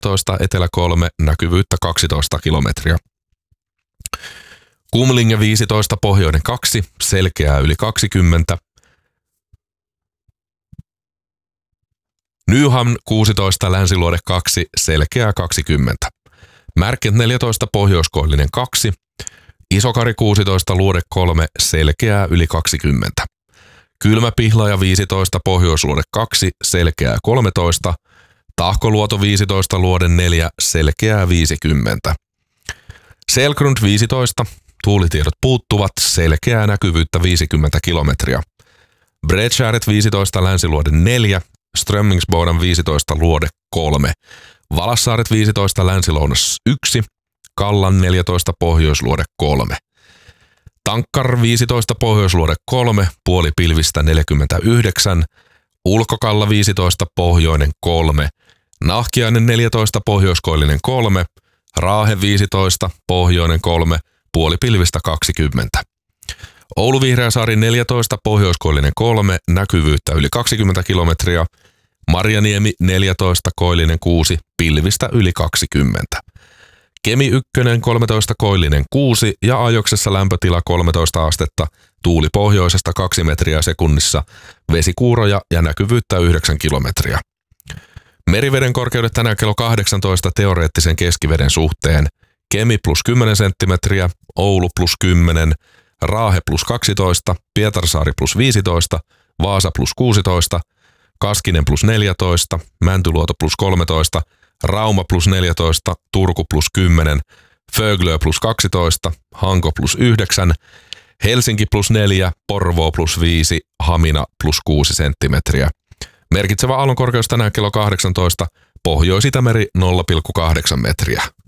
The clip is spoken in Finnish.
etelä 3, näkyvyyttä 12 kilometriä. Kumlinge 15, pohjoinen 2, selkeää yli 20. Nyhamn 16, länsiluode 2, selkeää 20. Märket 14, pohjoiskoillinen 2, Isokari 16, luode 3, selkeää yli 20. Kylmäpihlaaja 15, pohjoisluode 2, selkeää 13. Tahkoluoto 15, luode 4, selkeää 50. Selgrund 15, tuulitiedot puuttuvat, selkeää näkyvyyttä 50 kilometriä. Bredskäret 15, länsiluode 4, Strömmingsboden 15, luode 3. Valassaaret 15, länsilounas 1, Kallan 14, pohjoisluode 3. Tankkar 15, pohjoisluode 3, puoli pilvistä 49, Ulkokalla 15, pohjoinen 3, Nahkiainen 14, pohjoiskoillinen 3, Raahe 15, pohjoinen 3, puoli pilvistä 20. Oulu Vihreäsaari 14, pohjoiskoillinen 3, näkyvyyttä yli 20 kilometriä. Marjaniemi 14, koillinen 6, pilvistä yli 20. Kemi 1, 13, koillinen 6 ja Ajoksessa lämpötila 13 astetta, tuuli pohjoisesta 2 metriä sekunnissa, vesikuuroja ja näkyvyyttä 9 kilometriä. Meriveden korkeudet tänään kello 18 teoreettisen keskiveden suhteen. Kemi plus 10 senttimetriä, Oulu plus 10, Raahe plus 12, Pietarsaari plus 15, Vaasa plus 16, Kaskinen plus 14, Mäntyluoto plus 13, Rauma plus 14, Turku plus 10, Föglö plus 12, Hanko plus 9, Helsinki plus 4, Porvoo plus 5, Hamina plus 6 senttimetriä. Merkitsevä aallonkorkeus tänään kello 18, Pohjois-Itämeri 0,8 metriä.